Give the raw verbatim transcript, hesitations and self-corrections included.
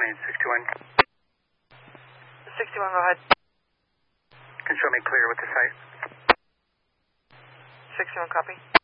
morning, sixty-one. sixty-one, go ahead. Can show me clear with the site. sixty-one, copy.